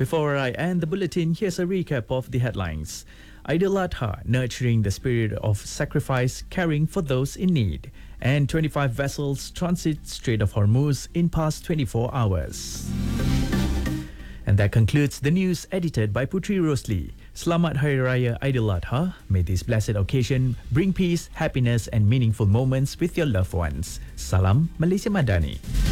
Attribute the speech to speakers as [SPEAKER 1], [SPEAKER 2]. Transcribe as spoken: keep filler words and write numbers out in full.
[SPEAKER 1] Before I end the bulletin, here's a recap of the headlines. Eid al-Adha, nurturing the spirit of sacrifice, caring for those in need. And twenty-five vessels transit Strait of Hormuz in past twenty-four hours. And that concludes the news edited by Putri Rosli. Selamat Hari Raya Eid al-Adha. May this blessed occasion bring peace, happiness and meaningful moments with your loved ones. Salam Malaysia Madani.